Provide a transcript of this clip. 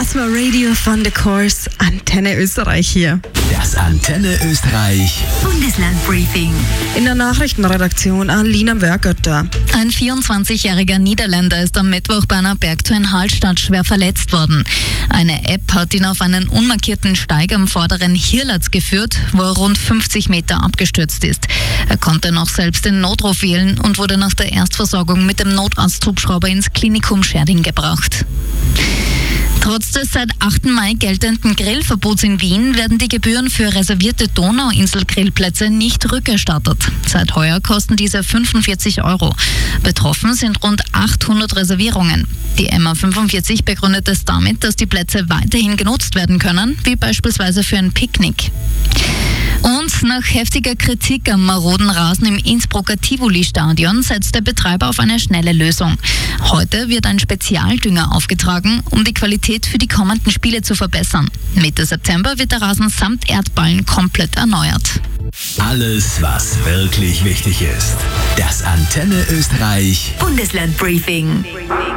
Das war Radio von The Course, Antenne Österreich hier. Das Antenne Österreich Bundeslandbriefing. In der Nachrichtenredaktion Alina Wörgötter. Ein 24-jähriger Niederländer ist am Mittwoch bei einer Bergtour in Hallstatt schwer verletzt worden. Eine App hat ihn auf einen unmarkierten Steig am vorderen Hirlatz geführt, wo er rund 50 Meter abgestürzt ist. Er konnte noch selbst den Notruf wählen und wurde nach der Erstversorgung mit dem Notarzthubschrauber ins Klinikum Scherding gebracht. Trotz des seit 8. Mai geltenden Grillverbots in Wien werden die Gebühren für reservierte Donauinsel-Grillplätze nicht rückerstattet. Seit heuer kosten diese 45 €. Betroffen sind rund 800 Reservierungen. Die MA45 begründet es damit, dass die Plätze weiterhin genutzt werden können, wie beispielsweise für ein Picknick. Und nach heftiger Kritik am maroden Rasen im Innsbrucker Tivoli-Stadion setzt der Betreiber auf eine schnelle Lösung. Heute wird ein Spezialdünger aufgetragen, um die Qualität für die kommenden Spiele zu verbessern. Mitte September wird der Rasen samt Erdballen komplett erneuert. Alles, was wirklich wichtig ist. Das Antenne Österreich Bundeslandbriefing.